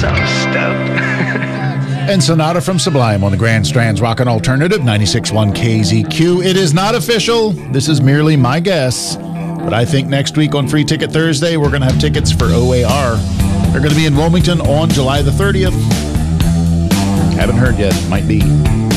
So stoked. And Sonata from Sublime on the Grand Strand's Rockin' Alternative, 96.1 KZQ. It is not official. This is merely my guess. But I think next week on Free Ticket Thursday, we're going to have tickets for OAR. They're going to be in Wilmington on July the 30th. Haven't heard yet. Might be.